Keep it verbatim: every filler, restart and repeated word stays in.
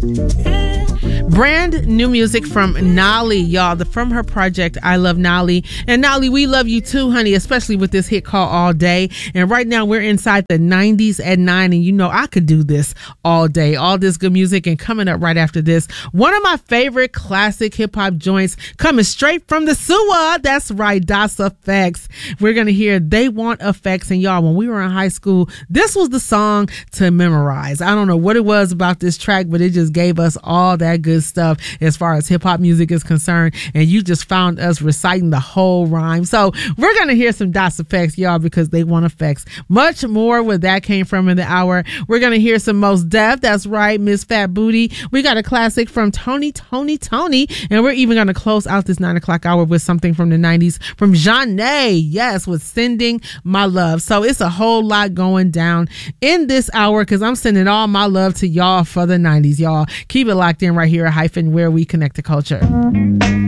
Brand new music from Nolly, y'all, the, from her project I Love Nolly. And Nolly, we love you too, honey, especially with this hit called All Day. And right now we're inside the nineties at nine, and you know I could do this all day, all this good music. And coming up right after this, one of my favorite classic hip-hop joints coming straight from the sewer. That's right, Das Effects. We're going to hear They Want Effects. And y'all, when we were in high school, this was the song to memorize. I don't know what it was about this track, but it just gave us all that good stuff as far as hip hop music is concerned, and you just found us reciting the whole rhyme. So we're gonna hear some Das Effects, y'all, because they want effects. Much more where that came from in the hour. We're gonna hear some Mos Def. That's right, Miss Fat Booty. We got a classic from Tony, Tony, Tony, and we're even gonna close out this nine o'clock hour with something from the nineties from Zhané. Yes, with Sending My Love. So it's a whole lot going down in this hour because I'm sending all my love to y'all for the nineties, y'all. Keep it locked in right here at Hyphen, where we connect to culture.